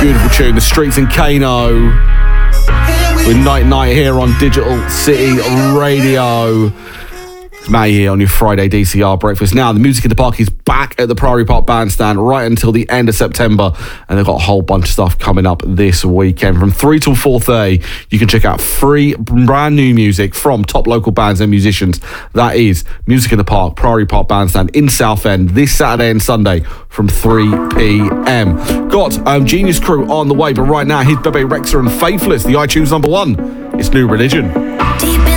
Beautiful tune, The Streets and Kano with Night Night here on Digital City Radio. It's Matty here on your Friday DCR breakfast. Now, the Music in the Park is back at the Priory Park Bandstand right until the end of September, and they've got a whole bunch of stuff coming up this weekend. From 3 till 4:30, you can check out free, brand new music from top local bands and musicians. That is Music in the Park, Priory Park Bandstand in Southend this Saturday and Sunday from 3 p.m. Got Genius Crew on the way, but right now, here's Bebe Rexha and Faithless, the iTunes #1. It's New Religion.